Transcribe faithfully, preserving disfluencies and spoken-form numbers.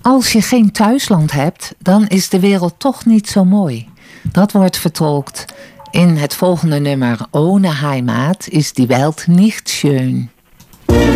Als je geen thuisland hebt, dan is de wereld toch niet zo mooi. Dat wordt vertolkt in het volgende nummer. Ohne Heimat ist die Welt nicht schön.